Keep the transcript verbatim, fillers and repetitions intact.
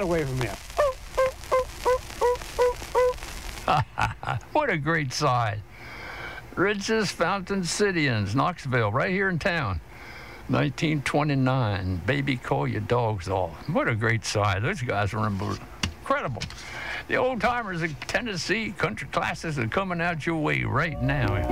away from here. What a great side. Rich's Fountain City-Ins, Knoxville, right here in town. nineteen twenty-nine, Baby Call Your Dogs Off. What a great side. Those guys were incredible. The old timers of Tennessee country classics are coming out your way right now.